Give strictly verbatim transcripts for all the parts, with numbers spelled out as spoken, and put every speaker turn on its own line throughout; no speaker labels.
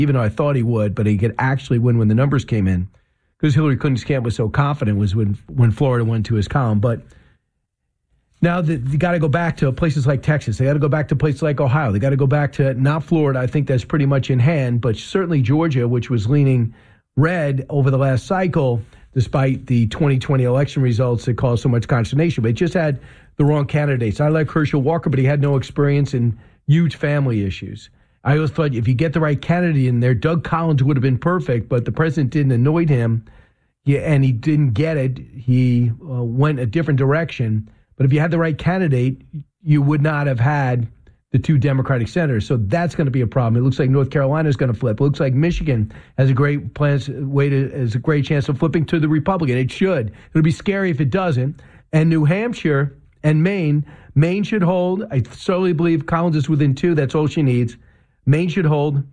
even though I thought he would, but he could actually win when the numbers came in. Because Hillary Clinton's camp was so confident was when when Florida went to his column. But now that you got to go back to places like Texas. They got to go back to places like Ohio. They got to go back to not Florida. I think that's pretty much in hand, but certainly Georgia, which was leaning red over the last cycle, despite the twenty twenty election results that caused so much consternation. But it just had the wrong candidates. I like Herschel Walker, but he had no experience in huge family issues. I always thought if you get the right candidate in there, Doug Collins would have been perfect, but the president didn't anoint him, yeah, and he didn't get it. He uh, went a different direction. But if you had the right candidate, you would not have had the two Democratic senators. So that's going to be a problem. It looks like North Carolina is going to flip. It looks like Michigan has a great plans, way to has a great chance of flipping to the Republican. It should. It'll be scary if it doesn't. And New Hampshire and Maine, Maine should hold. I solely believe Collins is within two. That's all she needs. Maine should hold.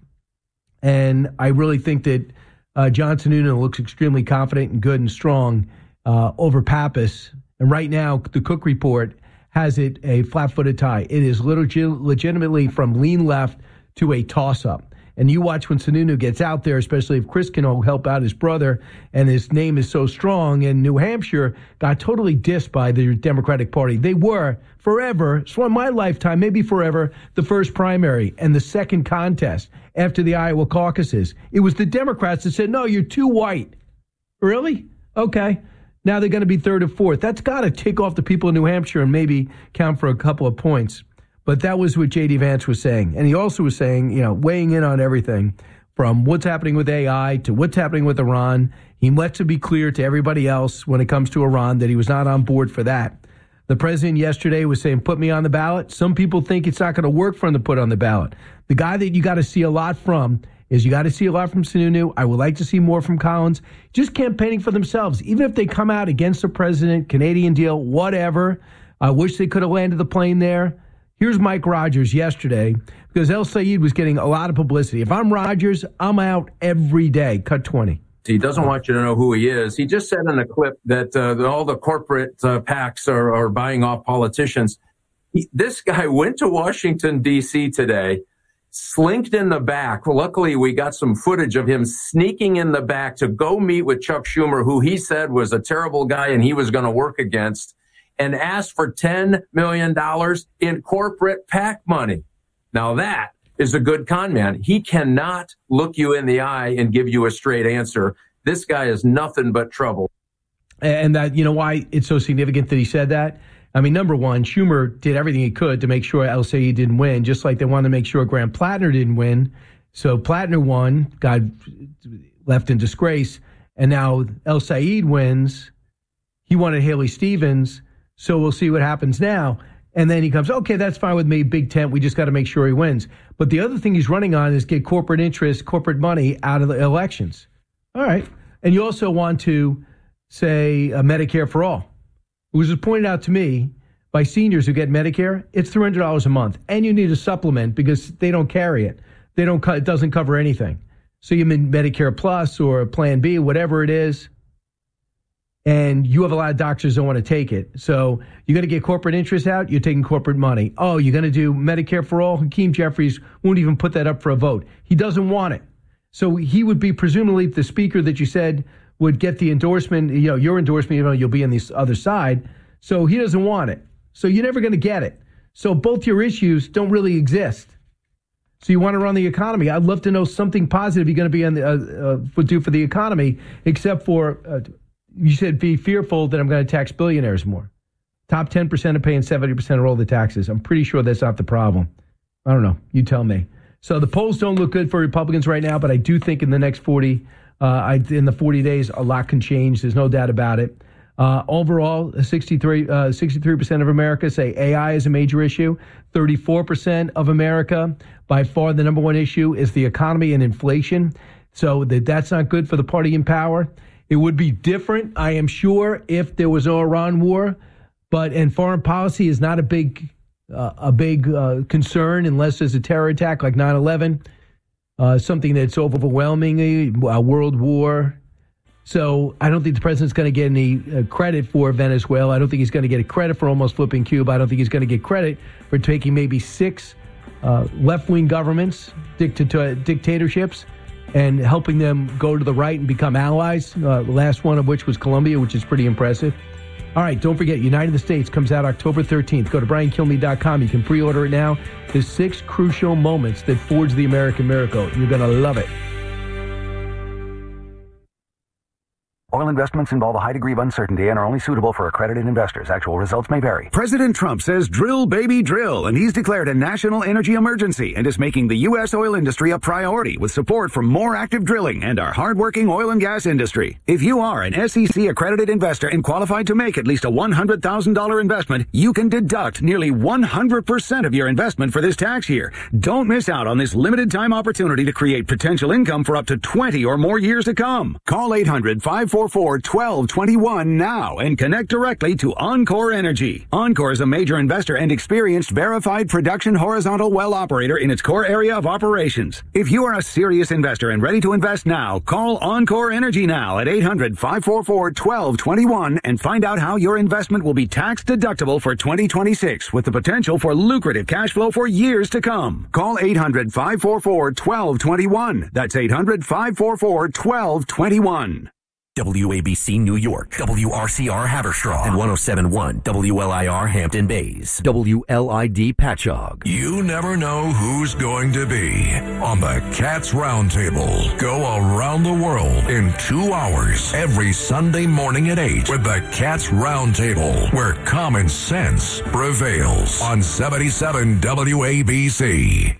And I really think that uh, John Sununu looks extremely confident and good and strong uh, over Pappas. And right now, the Cook report has it a flat-footed tie. It is legitimately from lean left to a toss-up. And you watch when Sununu gets out there, especially if Chris can help out his brother, and his name is so strong. And New Hampshire got totally dissed by the Democratic Party. They were forever, so in my lifetime, maybe forever, the first primary and the second contest after the Iowa caucuses. It was the Democrats that said, no, you're too white. Really? Okay. Now they're going to be third or fourth. That's got to tick off the people in New Hampshire and maybe count for a couple of points. But that was what J D. Vance was saying. And he also was saying, you know, weighing in on everything from what's happening with A I to what's happening with Iran. He lets it be clear to everybody else when it comes to Iran that he was not on board for that. The president yesterday was saying, put me on the ballot. Some people think it's not going to work for him to put on the ballot. The guy that you got to see a lot from is you got to see a lot from Sununu. I would like to see more from Collins. Just campaigning for themselves. Even if they come out against the president, Canadian deal, whatever. I wish they could have landed the plane there. Here's Mike Rogers yesterday, because El Sayed was getting a lot of publicity. If I'm Rogers, I'm out every day. Cut twenty.
He doesn't want you to know who he is. He just said in a clip that uh, all the corporate uh, PACs are, are buying off politicians. He, this guy went to Washington, D C today, slinked in the back. Well, luckily, we got some footage of him sneaking in the back to go meet with Chuck Schumer, who he said was a terrible guy and he was going to work against, and asked for ten million dollars in corporate PAC money. Now that is a good con man. He cannot look you in the eye and give you a straight answer. This guy is nothing but trouble.
And that, you know why it's so significant that he said that? I mean, number one, Schumer did everything he could to make sure El Sayed didn't win, just like they wanted to make sure Graham Plattner didn't win. So Plattner won, got left in disgrace, and now El Sayed wins. He wanted Haley Stevens, so we'll see what happens now. And then he comes, okay, that's fine with me, big tent, we just got to make sure he wins. But the other thing he's running on is get corporate interest, corporate money out of the elections. All right. And you also want to say uh, Medicare for all. It was pointed out to me by seniors who get Medicare, it's three hundred dollars a month. And you need a supplement because they don't carry it. They don't. It doesn't cover anything. So you mean Medicare Plus or Plan B, whatever it is. And you have a lot of doctors that don't want to take it. So you're going to get corporate interest out, you're taking corporate money. Oh, you're going to do Medicare for all? Hakeem Jeffries won't even put that up for a vote. He doesn't want it. So he would be presumably the speaker that you said would get the endorsement, you know, your endorsement, you know, you'll be on the other side. So he doesn't want it. So you're never going to get it. So both your issues don't really exist. So you want to run the economy. I'd love to know something positive you're going to be on the, uh, uh, would do for the economy, except for, uh, you said be fearful that I'm going to tax billionaires more. Top ten percent are paying seventy percent of all the taxes. I'm pretty sure that's not the problem. I don't know. You tell me. So the polls don't look good for Republicans right now, but I do think in the next forty, uh, I, in the forty days, a lot can change. There's no doubt about it. Uh, overall, sixty-three, uh, sixty-three percent of America say A I is a major issue. thirty-four percent of America, by far the number one issue, is the economy and inflation. So that that's not good for the party in power. It would be different, I am sure, if there was no Iran war. But and foreign policy is not a big uh, a big uh, concern unless there's a terror attack like nine eleven, uh, something that's overwhelmingly a world war. So I don't think the president's going to get any uh, credit for Venezuela. I don't think he's going to get a credit for almost flipping Cuba. I don't think he's going to get credit for taking maybe six uh, left-wing governments, dictator- dictatorships, and helping them go to the right and become allies, uh, the last one of which was Colombia, which is pretty impressive. All right, don't forget, United the States comes out October thirteenth. Go to brian kilmeade dot com. You can pre-order it now. The six crucial moments that forged the American miracle. You're going to love it.
Oil investments involve a high degree of uncertainty and are only suitable for accredited investors. Actual results may vary.
President Trump says drill, baby, drill, and he's declared a national energy emergency and is making the U S oil industry a priority with support for more active drilling and our hardworking oil and gas industry. If you are an S E C accredited investor and qualified to make at least a one hundred thousand dollars investment, you can deduct nearly one hundred percent of your investment for this tax year. Don't miss out on this limited time opportunity to create potential income for up to twenty or more years to come. Call eight hundred, five four four, one two two one now and connect directly to Encore Energy. Encore is a major investor and experienced verified production horizontal well operator in its core area of operations. If you are a serious investor and ready to invest now, call Encore Energy now at eight hundred, five four four, one two two one and find out how your investment will be tax deductible for twenty twenty-six with the potential for lucrative cash flow for years to come. Call eight hundred, five four four, one two two one. That's eight hundred, five four four, one two two one.
W A B C New York, W R C R Haverstraw, and one oh seven point one W L I R Hampton Bays, W L I D Patchogue.
You never know who's going to be on the Cats Roundtable. Go around the world in two hours every Sunday morning at eight with the Cats Roundtable, where common sense prevails on seventy-seven W A B C.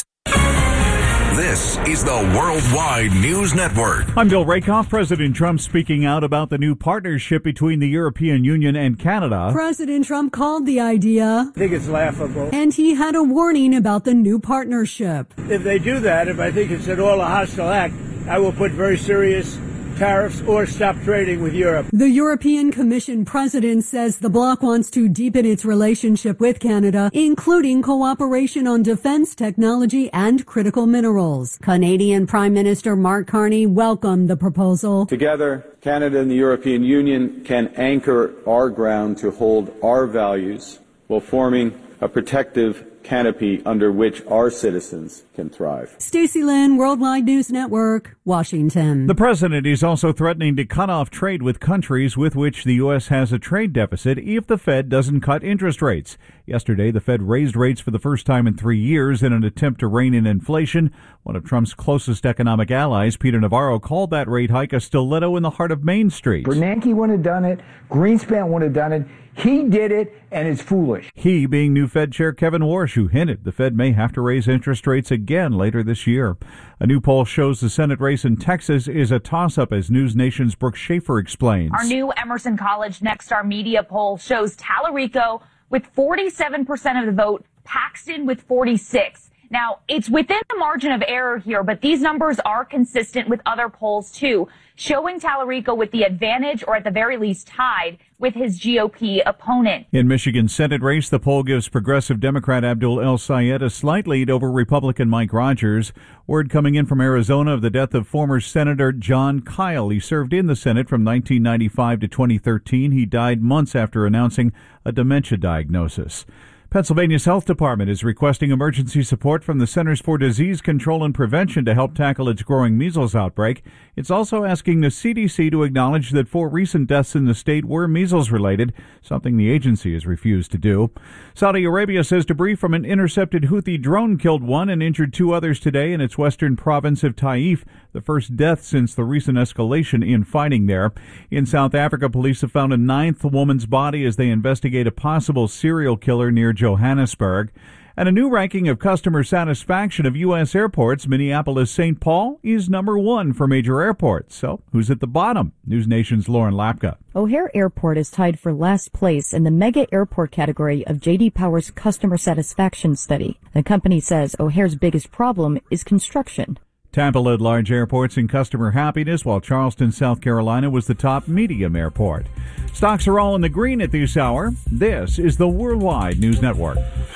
This is the Worldwide News Network.
I'm Bill Rakoff. President Trump speaking out about the new partnership between the European Union and Canada.
President Trump called the idea.
I think it's laughable.
And he had a warning about the new partnership.
If they do that, if I think it's at all a hostile act, I will put very serious tariffs or stop trading with Europe.
The European Commission president says the bloc wants to deepen its relationship with Canada, including cooperation on defense technology and critical minerals. Canadian Prime Minister Mark Carney welcomed the proposal.
Together, Canada and the European Union can anchor our ground to hold our values while forming a protective canopy under which our citizens can thrive.
Stacey Lynn, Worldwide News Network, Washington.
The president is also threatening to cut off trade with countries with which the U S has a trade deficit if the Fed doesn't cut interest rates. Yesterday, the Fed raised rates for the first time in three years in an attempt to rein in inflation. One of Trump's closest economic allies, Peter Navarro, called that rate hike a stiletto in the heart of Main Street.
Bernanke wouldn't have done it. Greenspan wouldn't have done it. He did it, and it's foolish.
He being new Fed Chair Kevin Warsh, who hinted the Fed may have to raise interest rates again later this year. A new poll shows the Senate race in Texas is a toss-up, as News Nation's Brooke Schaefer explains.
Our new Emerson College Next Star Media poll shows Tallarico with forty-seven percent of the vote, Paxton with forty-six. Now, it's within the margin of error here, but these numbers are consistent with other polls, too, showing Tallarico with the advantage, or at the very least tied, with his G O P opponent.
In Michigan's Senate race, the poll gives progressive Democrat Abdul El Sayed a slight lead over Republican Mike Rogers. Word coming in from Arizona of the death of former Senator John Kyle. He served in the Senate from nineteen ninety-five to twenty thirteen. He died months after announcing a dementia diagnosis. Pennsylvania's health department is requesting emergency support from the Centers for Disease Control and Prevention to help tackle its growing measles outbreak. It's also asking the C D C to acknowledge that four recent deaths in the state were measles-related, something the agency has refused to do. Saudi Arabia says debris from an intercepted Houthi drone killed one and injured two others today in its western province of Taif, the first death since the recent escalation in fighting there. In South Africa, police have found a ninth woman's body as they investigate a possible serial killer near Johannesburg. And a new ranking of customer satisfaction of U S airports, Minneapolis-Saint Paul is number one for major airports. So who's at the bottom? News Nation's Lauren Lapka.
O'Hare Airport is tied for last place in the mega airport category of J D Power's customer satisfaction study. The company says O'Hare's biggest problem is construction.
Tampa led large airports in customer happiness, while Charleston, South Carolina was the top medium airport. Stocks are all in the green at this hour. This is the Worldwide News Network.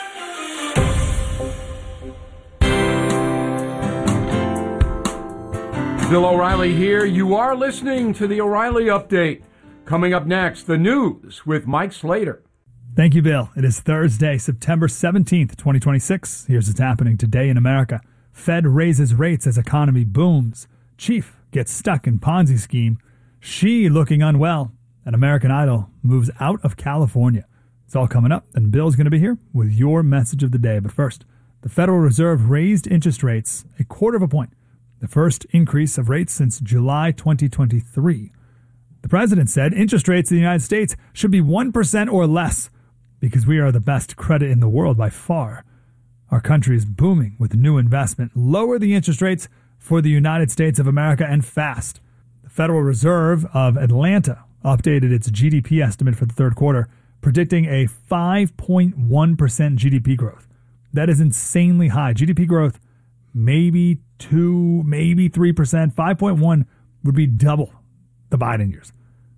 Bill O'Reilly here. You are listening to the O'Reilly Update. Coming up next, the news with Mike Slater.
Thank you, Bill. It is Thursday, September seventeenth, twenty twenty-six. Here's what's happening today in America. Fed raises rates as economy booms. Chief gets stuck in Ponzi scheme. She looking unwell. And American Idol moves out of California. It's all coming up, and Bill's going to be here with your message of the day. But first, the Federal Reserve raised interest rates a quarter of a point, the first increase of rates since July twenty twenty-three. The president said interest rates in the United States should be one percent or less because we are the best credit in the world by far. Our country is booming with new investment. Lower the interest rates for the United States of America and fast. The Federal Reserve of Atlanta updated its G D P estimate for the third quarter, predicting a five point one percent G D P growth. That is insanely high. G D P growth, maybe two, maybe three percent. five point one would be double the Biden years.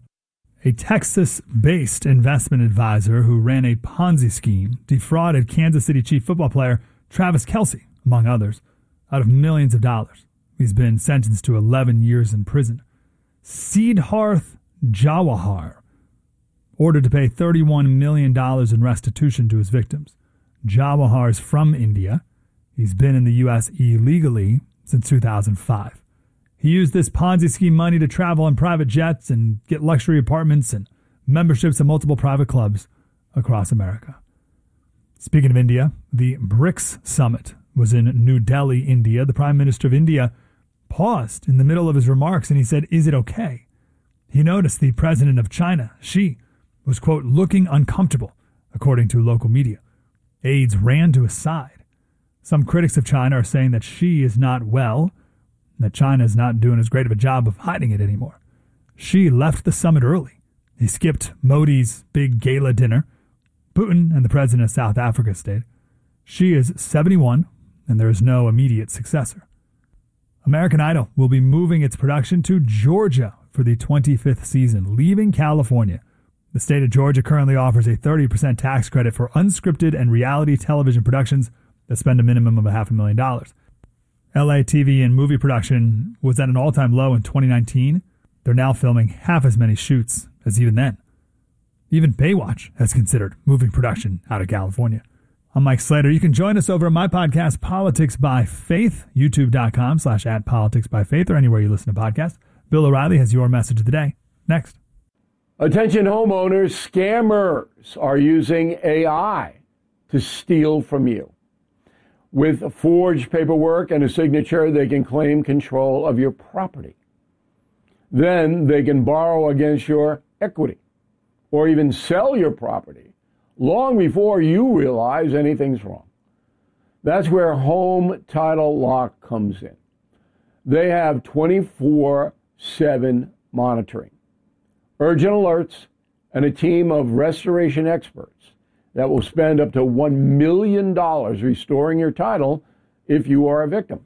A Texas-based investment advisor who ran a Ponzi scheme defrauded Kansas City Chief football player Travis Kelce, among others, out of millions of dollars. He's been sentenced to eleven years in prison. Siddharth Jawahar ordered to pay thirty-one million dollars in restitution to his victims. Jawahar is from India. He's been in the U S illegally since two thousand five. He used this Ponzi scheme money to travel on private jets and get luxury apartments and memberships to multiple private clubs across America. Speaking of India, the BRICS summit was in New Delhi, India. The Prime Minister of India paused in the middle of his remarks and he said, "Is it okay?" He noticed the president of China, Xi, was, quote, looking uncomfortable, according to local media. Aides ran to his side. Some critics of China are saying that Xi is not well, and that China is not doing as great of a job of hiding it anymore. Xi left the summit early. He skipped Modi's big gala dinner. Putin and the president of South Africa stayed. Xi is seventy-one, and there is no immediate successor. American Idol will be moving its production to Georgia for the twenty-fifth season, leaving California. The state of Georgia currently offers a thirty percent tax credit for unscripted and reality television productions that spend a minimum of a half a million dollars. L A T V and movie production was at an all-time low in twenty nineteen. They're now filming half as many shoots as even then. Even Baywatch has considered moving production out of California. I'm Mike Slater. You can join us over at my podcast, Politics by Faith, youtube.com slash at Politics by Faith, or anywhere you listen to podcasts. Bill O'Reilly has your message of the day. Next.
Attention homeowners, scammers are using A I to steal from you. With forged paperwork and a signature, they can claim control of your property. Then they can borrow against your equity or even sell your property long before you realize anything's wrong. That's where Home Title Lock comes in. They have twenty-four seven monitoring, urgent alerts, and a team of restoration experts that will spend up to one million dollars restoring your title if you are a victim.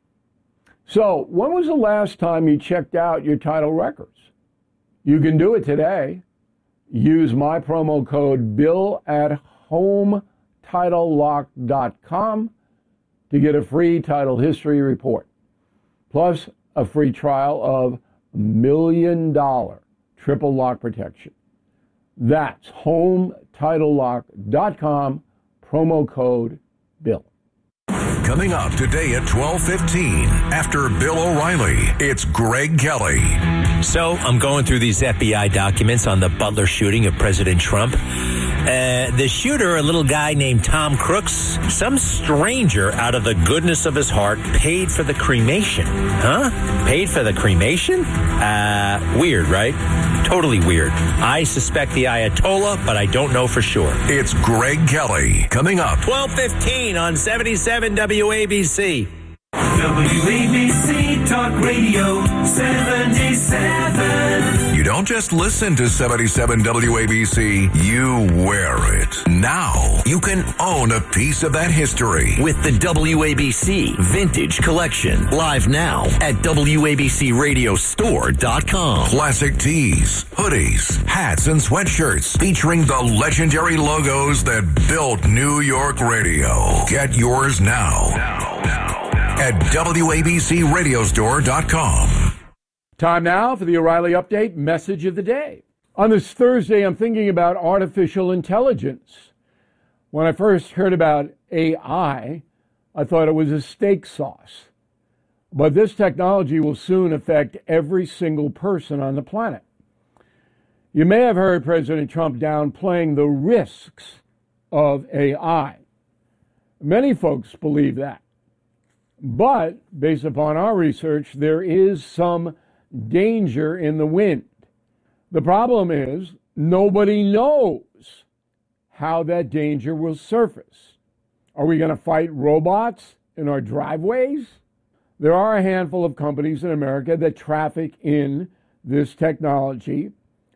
So, when was the last time you checked out your title records? You can do it today. Use my promo code BILL at home title lock dot com to get a free title history report, plus a free trial of million dollar triple lock protection. That's home title lock dot com, promo code BILL.
Coming up today at twelve fifteen, after Bill O'Reilly, it's Greg Kelly.
So I'm going through these F B I documents on the Butler shooting of President Trump. Uh, the shooter, a little guy named Tom Crooks, some stranger out of the goodness of his heart paid for the cremation. Huh? Paid for the cremation? Uh, weird, right? Totally weird. I suspect the Ayatollah, but I don't know for sure.
It's Greg Kelly. Coming up.
twelve fifteen on seventy-seven W A B C.
W A B C Talk Radio seventy-seven.
You don't just listen to seventy-seven W A B C, you wear it. Now, you can own a piece of that history.
With the W A B C Vintage Collection. Live now at W A B C radio store dot com.
Classic tees, hoodies, hats, and sweatshirts featuring the legendary logos that built New York radio. Get yours now. Now, now. At W A B C radio store dot com.
Time now for the O'Reilly Update message of the day. On this Thursday, I'm thinking about artificial intelligence. When I first heard about A I, I thought it was a steak sauce. But this technology will soon affect every single person on the planet. You may have heard President Trump downplaying the risks of A I. Many folks believe that. But based upon our research, there is some danger in the wind. The problem is nobody knows how that danger will surface. Are we going to fight robots in our driveways? There are a handful of companies in America that traffic in this technology.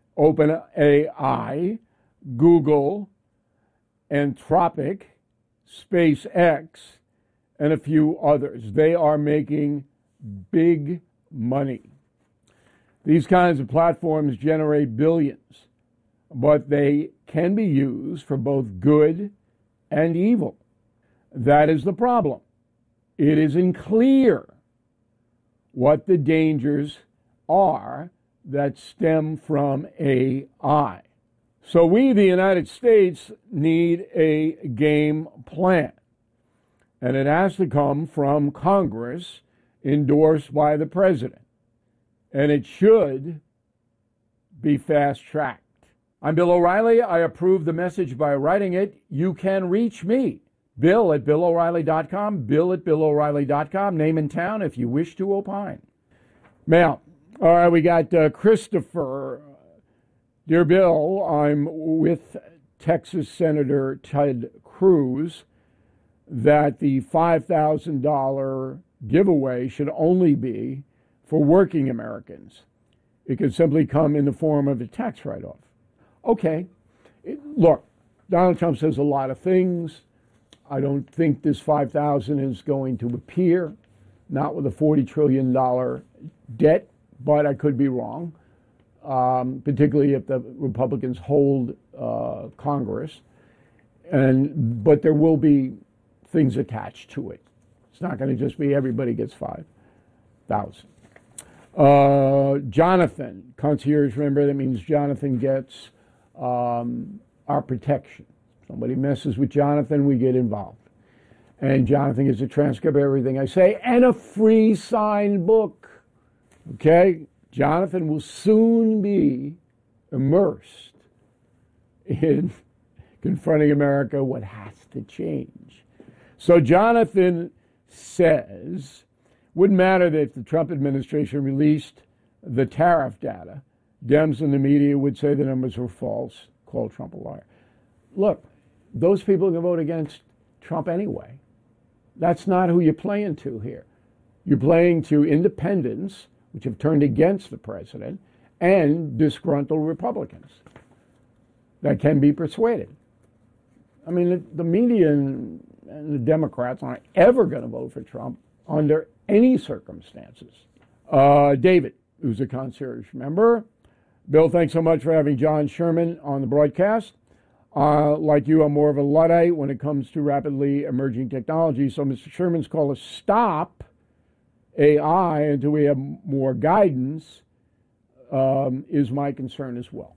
OpenAI, Google, Anthropic, SpaceX, and a few others. They are making big money. These kinds of platforms generate billions, but they can be used for both good and evil. That is the problem. It isn't clear what the dangers are that stem from A I. So we, the United States, need a game plan. And it has to come from Congress, endorsed by the president. And it should be fast-tracked. I'm Bill O'Reilly. I approve the message by writing it. You can reach me, Bill at Bill O'Reilly dot com, Bill at Bill O'Reilly dot com, name and town if you wish to opine. Mail. All right, we got uh, Christopher. Dear Bill, I'm with Texas Senator Ted Cruz that the five thousand dollars giveaway should only be for working Americans. It could simply come in the form of a tax write-off. Okay, it, look, Donald Trump says a lot of things. I don't think this five thousand dollars is going to appear, not with a forty trillion dollars debt, but I could be wrong, um, particularly if the Republicans hold uh, Congress. And but there will be things attached to it. It's not going to just be everybody gets five thousand. Uh, Jonathan, concierge member, that means Jonathan gets um, our protection. Somebody messes with Jonathan, we get involved. And Jonathan gets a transcript of everything I say and a free signed book. Okay? Jonathan will soon be immersed in confronting America, what has to change. So Jonathan says, wouldn't matter that if the Trump administration released the tariff data, Dems and the media would say the numbers were false, call Trump a liar. Look, those people can vote against Trump anyway. That's not who you're playing to here. You're playing to independents, which have turned against the president, and disgruntled Republicans that can be persuaded. I mean, the, the media and, and the Democrats aren't ever going to vote for Trump under any circumstances. Uh, David, who's a concierge member. Bill, thanks so much for having John Sherman on the broadcast. Uh, like you, I'm more of a Luddite when it comes to rapidly emerging technology. So Mister Sherman's call is stop A I until we have more guidance um, is my concern as well.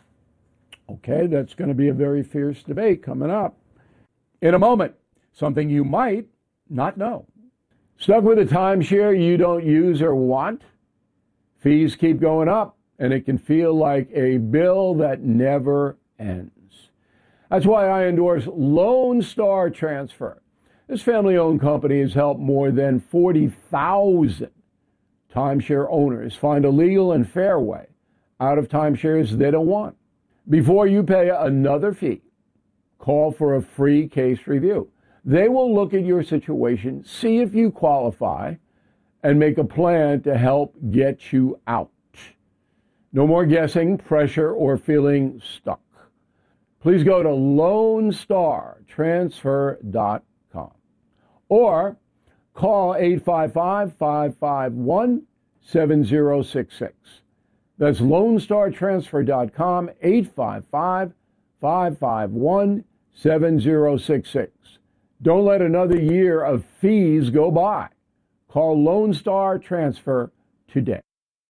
Okay, that's going to be a very fierce debate coming up in a moment. Something you might not know. Stuck with a timeshare you don't use or want? Fees keep going up, and it can feel like a bill that never ends. That's why I endorse Lone Star Transfer. This family-owned company has helped more than forty thousand timeshare owners find a legal and fair way out of timeshares they don't want. Before you pay another fee, call for a free case review. They will look at your situation, see if you qualify, and make a plan to help get you out. No more guessing, pressure, or feeling stuck. Please go to lone star transfer dot com or call eight five five, five five one, seven zero six six. That's lone star transfer dot com, eight five five, five five one, seven zero six six. Don't let another year of fees go by. Call Lone Star Transfer today.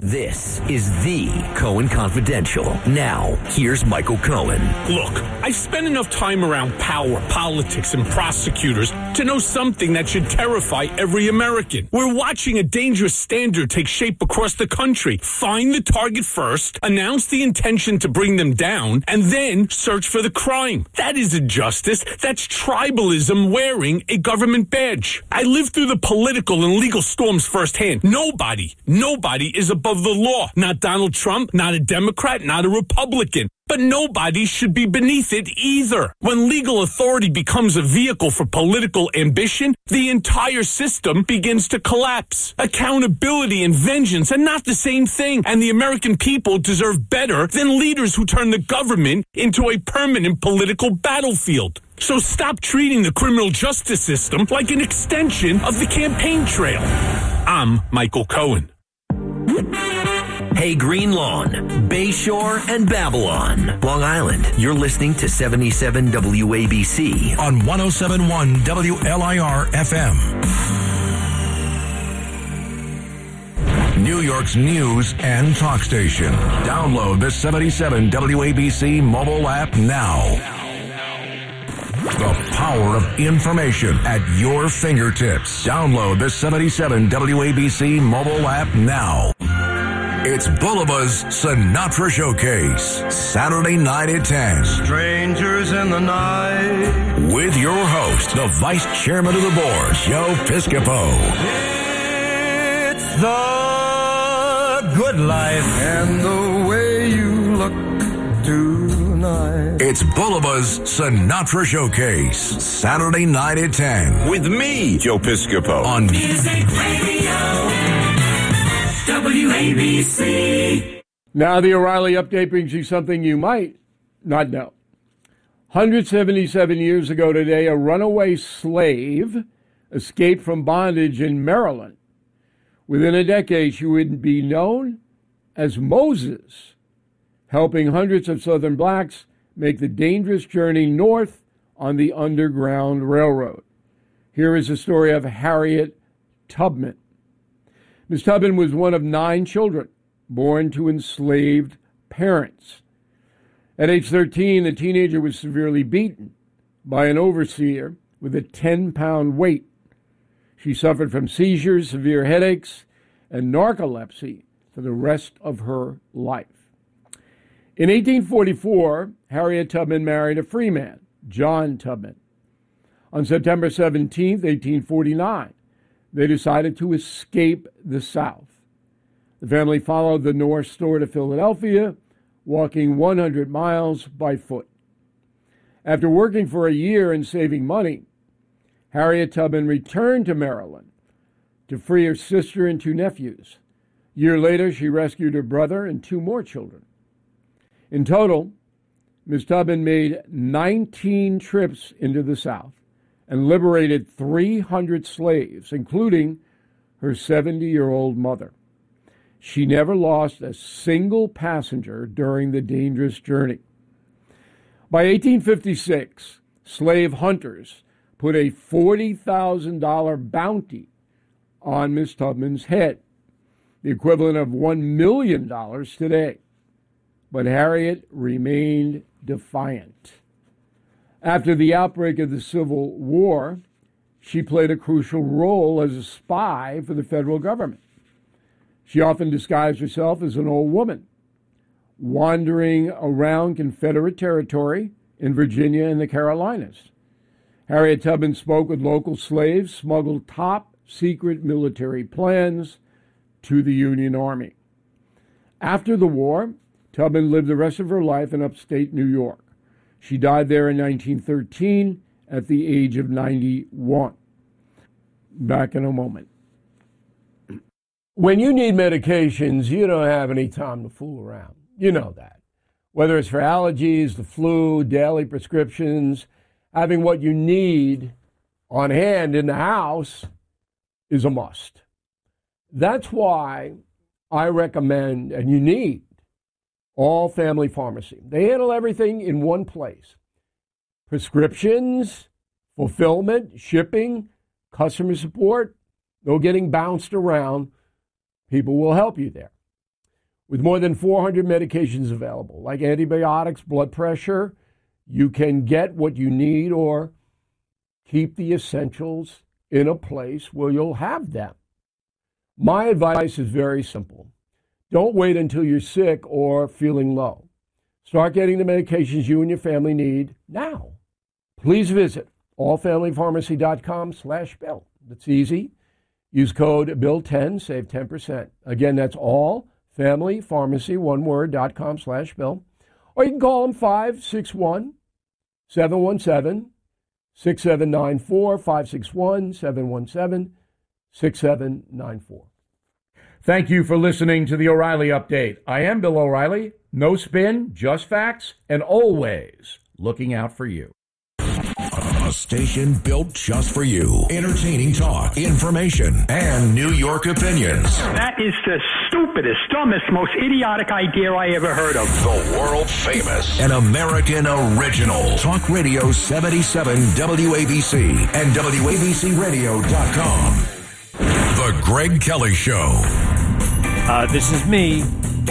This is the Cohen Confidential. Now, here's Michael Cohen.
Look, I've spent enough time around power, politics, and prosecutors to know something that should terrify every American. We're watching a dangerous standard take shape across the country. Find the target first, announce the intention to bring them down, and then search for the crime. That isn't justice. That's tribalism wearing a government badge. I lived through the political and legal storms firsthand. Nobody, nobody is above the law. Not Donald Trump, not a Democrat, not a Republican. But nobody should be beneath it either. When legal authority becomes a vehicle for political ambition, the entire system begins to collapse. Accountability and vengeance are not the same thing, and the American people deserve better than leaders who turn the government into a permanent political battlefield. So stop treating the criminal justice system like an extension of the campaign trail. I'm Michael Cohen.
Hey, Green Lawn, Bayshore, and Babylon, Long Island. You're listening to seventy-seven W A B C
on one oh seven point one W L I R F M. New York's news and talk station. Download the seventy-seven W A B C mobile app now. The power of information at your fingertips. Download the seventy-seven W A B C mobile app now. It's Bulba's Sinatra Showcase, Saturday night at ten.
Strangers in the night.
With your host, the Vice Chairman of the Board, Joe Piscopo.
It's the good life and the way you look tonight.
It's Bulba's Sinatra Showcase, Saturday night at ten.
With me, Joe Piscopo.
On
Music Radio. W A B C.
Now the O'Reilly update brings you something you might not know. one hundred seventy-seven years ago today, a runaway slave escaped from bondage in Maryland. Within a decade, she would be known as Moses, helping hundreds of Southern blacks make the dangerous journey north on the Underground Railroad. Here is the story of Harriet Tubman. Miss Tubman was one of nine children born to enslaved parents. At age thirteen, the teenager was severely beaten by an overseer with a ten-pound weight. She suffered from seizures, severe headaches, and narcolepsy for the rest of her life. In eighteen forty-four, Harriet Tubman married a free man, John Tubman. On September seventeenth, eighteen forty-nine, they decided to escape the South. The family followed the North Store to Philadelphia, walking one hundred miles by foot. After working for a year and saving money, Harriet Tubman returned to Maryland to free her sister and two nephews. A year later, she rescued her brother and two more children. In total, Miss Tubman made nineteen trips into the South and liberated three hundred slaves, including her seventy-year-old mother. She never lost a single passenger during the dangerous journey. By eighteen fifty-six, slave hunters put a forty thousand dollars bounty on Miss Tubman's head, the equivalent of one million dollars today. But Harriet remained defiant. After the outbreak of the Civil War, she played a crucial role as a spy for the federal government. She often disguised herself as an old woman, wandering around Confederate territory in Virginia and the Carolinas. Harriet Tubman spoke with local slaves, smuggled top-secret military plans to the Union Army. After the war, Tubman lived the rest of her life in upstate New York. She died there in nineteen thirteen at the age of ninety-one. Back in a moment. When you need medications, you don't have any time to fool around. You know that. Whether it's for allergies, the flu, daily prescriptions, having what you need on hand in the house is a must. That's why I recommend, and you need, All Family Pharmacy. They handle everything in one place. Prescriptions, fulfillment, shipping, customer support, no getting bounced around. People will help you there. With more than four hundred medications available, like antibiotics, blood pressure, you can get what you need or keep the essentials in a place where you'll have them. My advice is very simple. Don't wait until you're sick or feeling low. Start getting the medications you and your family need now. Please visit allfamilypharmacy.com slash bill. It's easy. Use code bill ten, save ten percent. Again, that's allfamilypharmacy, one word, dot com slash bill. Or you can call them five six one, seven one seven, six seven nine four, five six one, seven one seven, six seven nine four. Thank you for listening to the O'Reilly Update. I am Bill O'Reilly. No spin, just facts, and always looking out for you.
A station built just for you. Entertaining talk, information, and New York opinions.
That is the stupidest, dumbest, most idiotic idea I ever heard of.
The world famous and American original. Talk Radio seventy-seven W A B C and W A B C radio dot com. The Greg Kelly Show.
Uh, this is me.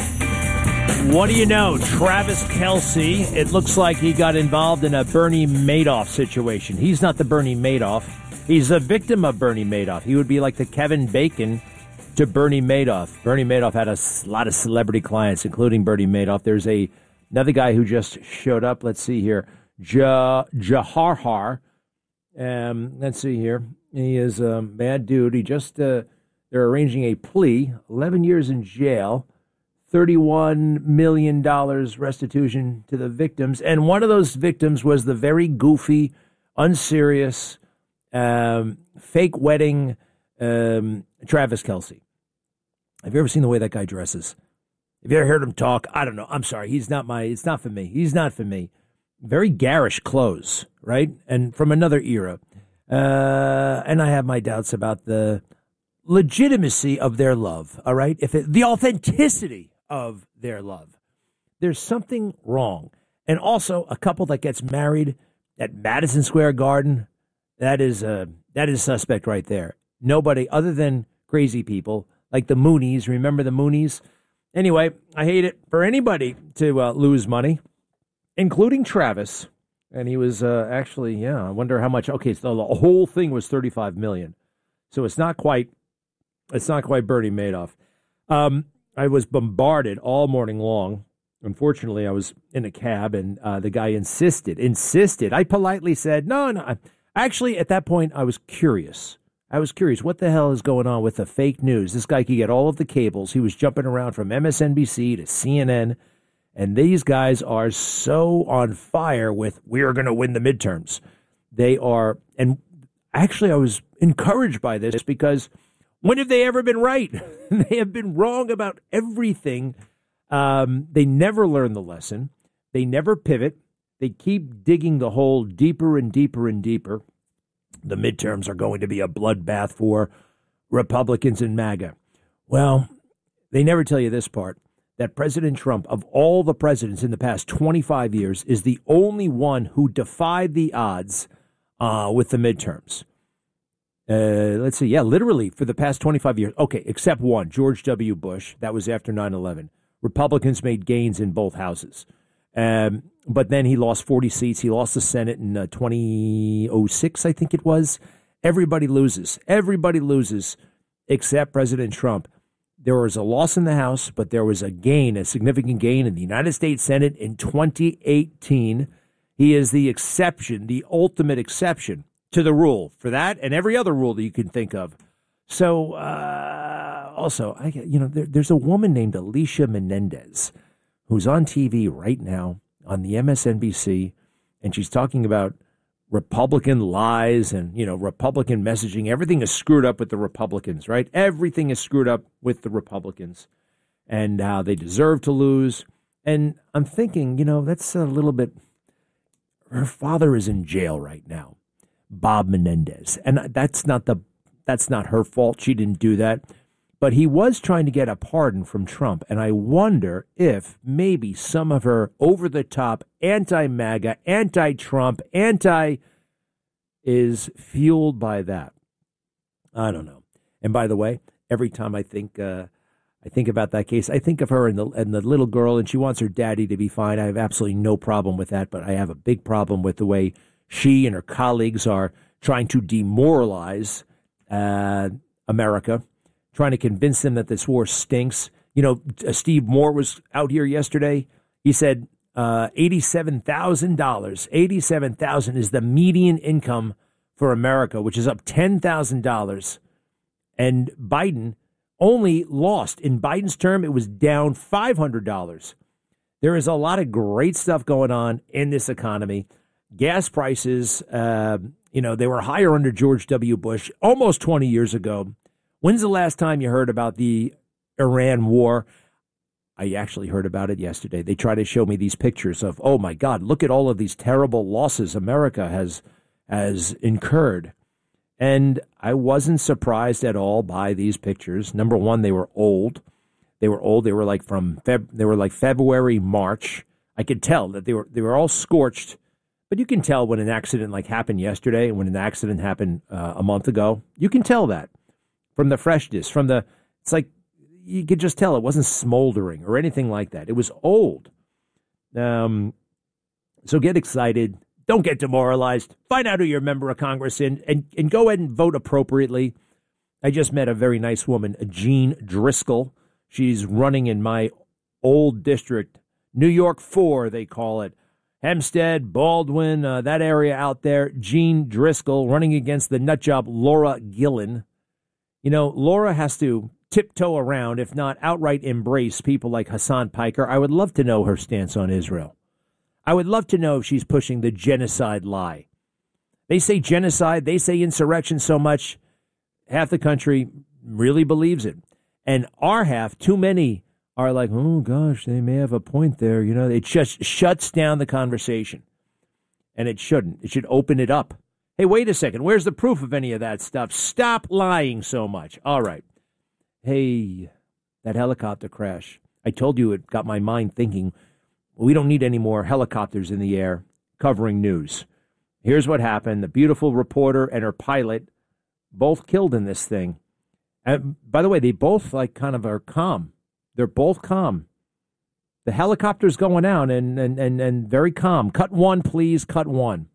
What do you know? Travis Kelce, it looks like he got involved in a Bernie Madoff situation. He's not the Bernie Madoff. He's a victim of Bernie Madoff. He would be like the Kevin Bacon to Bernie Madoff. Bernie Madoff had a lot of celebrity clients, including Bernie Madoff. There's a another guy who just showed up. Let's see here. Ja, Jaharhar. Um, let's see here. He is a bad dude. He just, uh, they're arranging a plea, eleven years in jail, thirty-one million dollars restitution to the victims. And one of those victims was the very goofy, unserious, um, fake wedding um, Travis Kelce. Have you ever seen the way that guy dresses? Have you ever heard him talk? I don't know. I'm sorry. He's not my, it's not for me. He's not for me. Very garish clothes, right? And from another era. Uh, and I have my doubts about the legitimacy of their love, all right? If it, the authenticity of their love. There's something wrong. And also, a couple that gets married at Madison Square Garden, that is uh, that is suspect right there. Nobody other than crazy people like the Moonies. Remember the Moonies? Anyway, I hate it for anybody to uh, lose money, including Travis. And he was uh, actually, yeah, I wonder how much. Okay, so the whole thing was thirty-five million dollars. So it's not quite, it's not quite Bernie Madoff. Um, I was bombarded all morning long. Unfortunately, I was in a cab, and uh, the guy insisted, insisted. I politely said, no, no. Actually, at that point, I was curious. I was curious. What the hell is going on with the fake news? This guy could get all of the cables. He was jumping around from M S N B C to C N N. And these guys are so on fire with, we're going to win the midterms. They are, and actually I was encouraged by this because when have they ever been right? They have been wrong about everything. Um, they never learn the lesson. They never pivot. They keep digging the hole deeper and deeper and deeper. The midterms are going to be a bloodbath for Republicans and MAGA. Well, they never tell you this part. That President Trump, of all the presidents in the past twenty-five years, is the only one who defied the odds uh, with the midterms. Uh, let's see. Yeah, literally for the past twenty-five years. Okay, except one, George W. Bush. That was after nine eleven. Republicans made gains in both houses. Um, but then he lost forty seats. He lost the Senate in uh, twenty oh six, I think it was. Everybody loses. Everybody loses except President Trump. There was a loss in the House, but there was a gain, a significant gain in the United States Senate in twenty eighteen. He is the exception, the ultimate exception to the rule for that and every other rule that you can think of. So uh, also, I, you know, there, there's a woman named Alicia Menendez who's on T V right now on the M S N B C, and she's talking about Republican lies and, you know, Republican messaging. Everything is screwed up with the Republicans, right? Everything is screwed up with the Republicans and how they deserve to lose. And I'm thinking, you know, that's a little bit, her father is in jail right now, Bob Menendez. And that's not the, that's not her fault. She didn't do that. But he was trying to get a pardon from Trump. And I wonder if maybe some of her over-the-top anti-MAGA, anti-Trump, anti is fueled by that. I don't know. And by the way, every time I think uh, I think about that case. I think of her and the and the little girl, and she wants her daddy to be fine. I have absolutely no problem with that, but I have a big problem with the way she and her colleagues are trying to demoralize uh, America, trying to convince them that this war stinks. You know, uh, Steve Moore was out here yesterday. He said uh, eighty-seven thousand dollars. eighty-seven thousand dollars is the median income for America, which is up ten thousand dollars. And Biden only lost. In Biden's term, it was down five hundred dollars. There is a lot of great stuff going on in this economy. Gas prices, uh, you know, they were higher under George W. Bush almost twenty years ago. When's the last time you heard about the Iran war? I actually heard about it yesterday. They tried to show me these pictures of, oh, my God, look at all of these terrible losses America has has incurred. And I wasn't surprised at all by these pictures. Number one, they were old. They were old. They were like from Feb. They were like February, March. I could tell that they were they were all scorched. But you can tell when an accident like happened yesterday and when an accident happened uh, a month ago. You can tell that from the freshness, from the. It's like you could just tell it wasn't smoldering or anything like that. It was old. Um. So get excited. Don't get demoralized. Find out who your member of Congress is and, and, and go ahead and vote appropriately. I just met a very nice woman, Jean Driscoll. She's running in my old district, New York four, they call it. Hempstead, Baldwin, uh, that area out there. Jean Driscoll running against the nutjob Laura Gillen. You know, Laura has to tiptoe around, if not outright embrace people like Hassan Piker. I would love to know her stance on Israel. I would love to know if she's pushing the genocide lie. They say genocide, they say insurrection so much, half the country really believes it. And our half, too many, are like, oh, gosh, they may have a point there. You know, it just shuts down the conversation. And it shouldn't. It should open it up. Hey, wait a second. Where's the proof of any of that stuff? Stop lying so much. All right. Hey, that helicopter crash. I told you it got my mind thinking. We don't need any more helicopters in the air covering news. Here's what happened. The beautiful reporter and her pilot both killed in this thing. And by the way, they both like kind of are calm. They're both calm. The helicopter's going out and, and, and, and very calm. Cut one, please. Cut one.